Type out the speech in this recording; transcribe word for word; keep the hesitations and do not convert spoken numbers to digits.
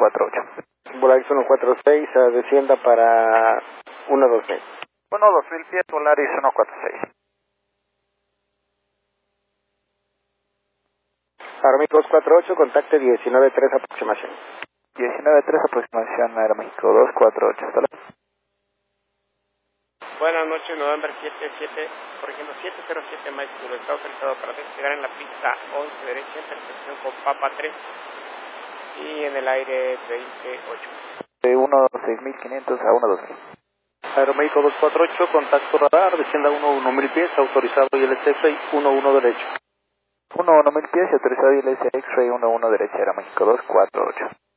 cuatro ocho. Volaris uno cuatro seis, uh, descienda para uno dos mil. uno dos mil pies, Volaris uno cuatro seis. Aeroméxico dos cuatro ocho, contacte diecinueve tres aproximación. diecinueve tres aproximación, Aeroméxico dos cuatro ocho. Hasta luego. Buenas noches, November siete siete, corrigiendo siete cero siete Mike Zulu, está autorizado para despegar en la pista once derecha, en intersección con Papa tres y en el aire veintiocho. De uno seis mil quinientos a uno dos mil. Aeroméxico dos cuatro ocho, contacto radar, descienda uno uno mil pies, autorizado I L S X-Ray uno uno derecho. uno uno mil pies y autorizado I L S X-Ray uno uno derecha, Aeroméxico dos cuatro ocho.